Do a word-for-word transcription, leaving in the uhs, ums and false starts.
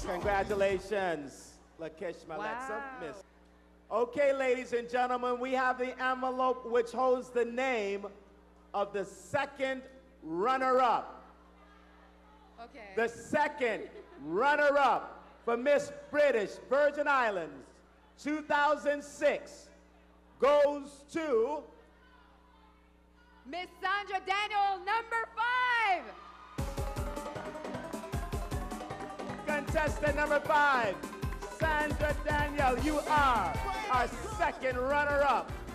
Congratulations, Lakesh Malexa, Wow. Miss. Okay, ladies and gentlemen, we have the envelope which holds the name of the second runner-up. Okay. The second runner-up for Miss British Virgin Islands two thousand six goes to Miss Sandra Daniel, number five. contestant number five, Sandra Daniel. You are our second runner-up.